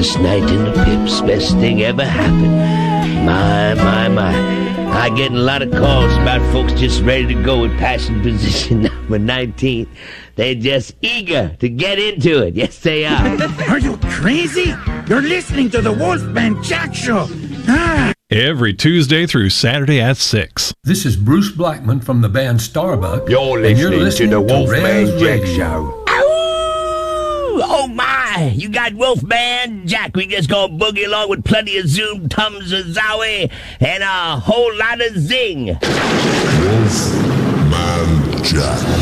First night in the Pips, best thing ever happened. My. I getting a lot of calls about folks just ready to go with passion position number 19. They're just eager to get into it. Yes, they are. Are you crazy? You're listening to the Wolfman Jack Show. Every Tuesday through Saturday at 6. This is Bruce Blackman from the band Starbuck. You're listening to the Wolfman Jack Show. Oh my! You got Wolfman Jack. We just gonna boogie along with plenty of Zoom, Tums, and Zowie, and a whole lot of zing. Wolfman Jack.